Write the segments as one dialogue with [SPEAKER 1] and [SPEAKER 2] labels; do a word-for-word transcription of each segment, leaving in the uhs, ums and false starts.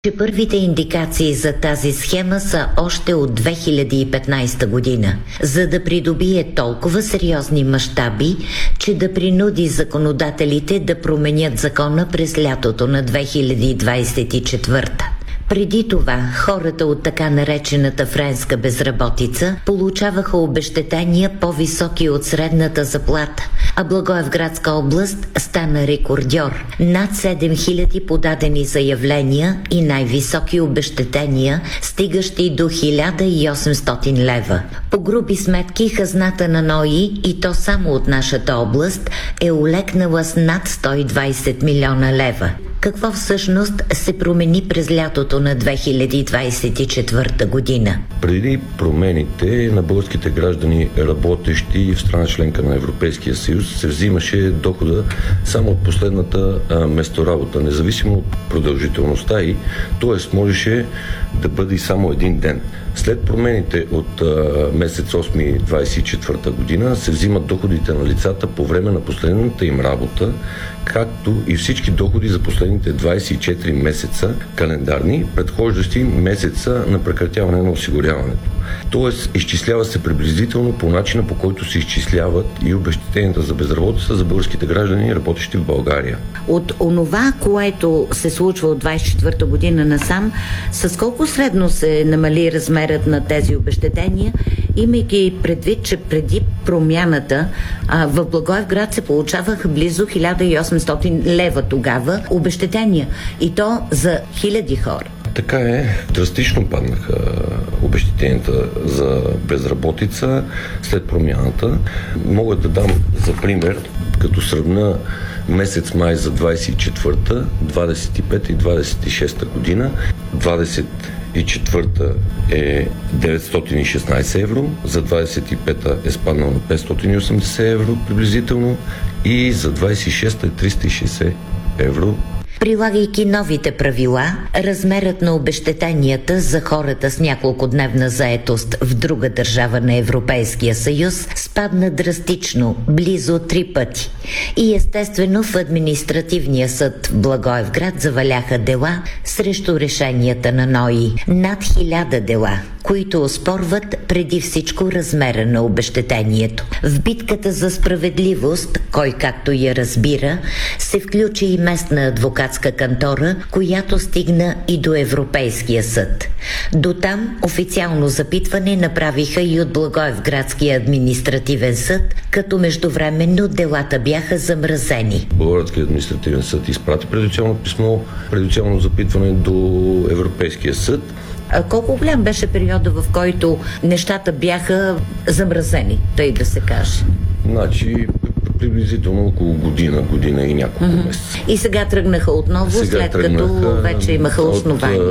[SPEAKER 1] че първите индикации за тази схема са още от две хиляди и петнадесета година, за да придобие толкова сериозни мащаби, че да принуди законодателите да променят закона през лятото на две хиляди двадесет и четвърта. Преди това хората от така наречената френска безработица получаваха обезщетения по-високи от средната заплата, а Благоевградска област стана рекордьор. Над седем хиляди подадени заявления и най-високи обезщетения, стигащи до хиляда и осемстотин лева. По груби сметки хазната на НОИ, и то само от нашата област, е олекнала с над сто и двадесет милиона лева. Какво всъщност се промени през лятото на две хиляди двадесет и четвърта година?
[SPEAKER 2] Преди промените на българските граждани, работещи в страна членка на Европейския съюз, се взимаше дохода само от последната а, месторабота, независимо от продължителността й, т.е. можеше да бъде само един ден. След промените от а, месец осми двадесет и четвърта година се взимат доходите на лицата по време на последната им работа, както и всички доходи за последните двадесет и четири месеца календарни, предхождащи месеца на прекратяване на осигуряването. Тоест, изчислява се приблизително по начина, по който се изчисляват и обезщетенията за безработица за българските граждани, работещи в България.
[SPEAKER 1] От онова, което се случва от двадесет и четвърта година насам, с колко средно се намали размерът на тези обезщетения, имайки предвид, че преди промяната а, в Благоевград се получаваха близо хиляда и осемстотин лева тогава обезщетения, и то за хиляди хора.
[SPEAKER 2] Така е, драстично паднаха обезщетенията за безработица след промяната. Мога да дам за пример, като сравня месец май за двадесет и четвърта, двадесет и пета и двадесет и шеста година. двадесет и четвърта е деветстотин и шестнадесет евро, за двадесет и пета е спаднал на петстотин и осемдесет евро приблизително и за двадесет и шеста е триста и шестдесет евро.
[SPEAKER 1] Прилагайки новите правила, размерът на обезщетенията за хората с няколкодневна заетост в друга държава на Европейския съюз спадна драстично, близо три пъти. И естествено в административния съд в Благоевград заваляха дела срещу решенията на НОИ. Над хиляда дела, които оспорват преди всичко размера на обезщетението. В битката за справедливост, кой както я разбира, се включи и местна адвокатска кантора, която стигна и до Европейския съд. До там официално запитване направиха и от Благоевградския административен съд, като междувременно делата бяха замразени.
[SPEAKER 2] Благоевградския административен съд изпрати предварително писмо, предварително запитване до Европейския съд.
[SPEAKER 1] А колко голям беше периода, в който нещата бяха замразени, тъй да се каже?
[SPEAKER 2] Значи, приблизително около година, година и няколко mm-hmm. месеца.
[SPEAKER 1] И сега тръгнаха отново, сега след тръгнаха, като вече имаха основания.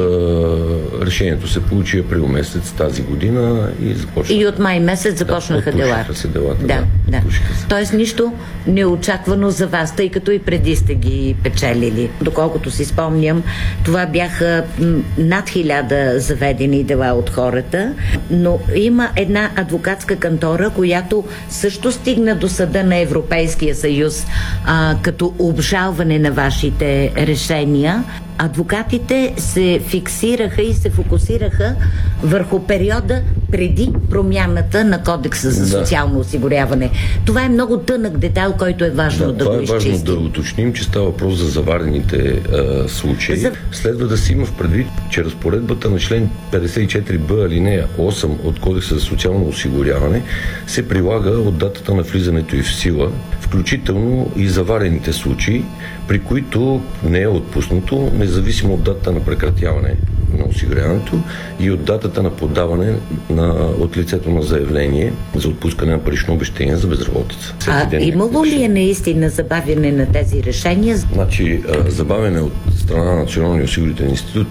[SPEAKER 2] От, решението се получи април месец тази година и започна.
[SPEAKER 1] И от май месец започнаха
[SPEAKER 2] да,
[SPEAKER 1] делата.
[SPEAKER 2] се делата.
[SPEAKER 1] Да, да. да. Тоест нищо неочаквано за вас, тъй като и преди сте ги печелили. Доколкото си спомням, това бяха над хиляда заведени дела от хората, но има една адвокатска кантора, която също стигна до съда на Европейския съюз а, като обжалване на вашите решения. Адвокатите се фиксираха и се фокусираха върху периода преди промяната на Кодекса за социално да. осигуряване. Това е много тънък детайл, който е важно да, да го изчистим.
[SPEAKER 2] Това е важно да уточним, че става въпрос за заварените а, случаи. За... Следва да се има в предвид, че разпоредбата на член петдесет и четири б алинея осем от Кодекса за социално осигуряване се прилага от датата на влизането й в сила, включително и заварените случаи, при които не е отпуснато, независимо от датата на прекратяване на осигуряването и от датата на подаване на, от лицето на заявление за отпускане на парично обезщетение за безработица.
[SPEAKER 1] А имало ли е наистина забавяне на тези решения?
[SPEAKER 2] Значи, забавяне от страна на Националния осигурителен институт